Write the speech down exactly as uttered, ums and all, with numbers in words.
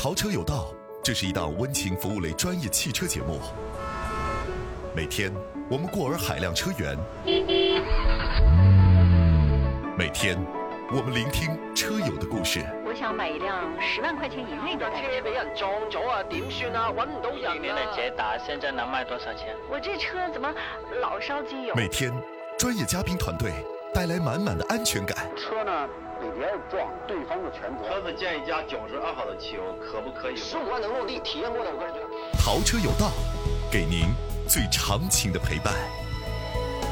淘车有道，这是一档温情服务类专业汽车节目。每天我们过尔海量车源，每天我们聆听车友的故事。 我想买一辆十万块钱以内的车俾人撞咗啊，點算啊？揾唔到人啊！ 去年的捷達現在能賣多少錢？ 我這車怎麼老燒機油？ 每天專業嘉賓團隊帶來滿滿的安全感。 車呢，你別人撞，對方的全責。 車子建一加九十二號的汽油，可不可以？ 十五萬能落地，體驗過的，我個人覺得。 淘車有道，給您最長情的陪伴。